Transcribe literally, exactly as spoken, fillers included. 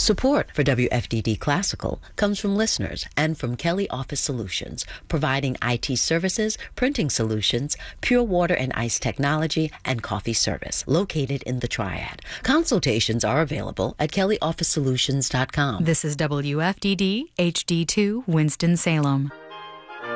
Support for W F D D Classical comes from listeners and from Kelly Office Solutions, providing I T services, printing solutions, pure water and ice technology, and coffee service, located in the Triad. Consultations are available at kelly office solutions dot com. This is W F D D H D two Winston-Salem.